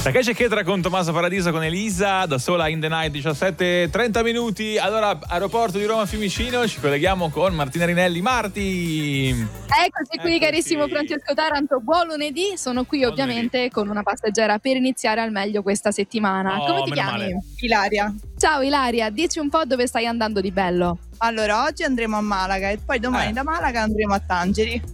Takeshi Ketra con Tommaso Paradiso con Elisa, da sola in the night, 17:30 minuti. Allora, aeroporto di Roma Fiumicino, ci colleghiamo con Martina Rinelli. Marti! Eccoci qui, carissimo Francesco Taranto, buon lunedì. Sono qui ovviamente con una passeggera per iniziare al meglio questa settimana. Come ti chiami? Male. Ilaria. Ciao Ilaria, dici un po' dove stai andando di bello. Allora, oggi andremo a Malaga e poi domani da Malaga andremo a Tangeri.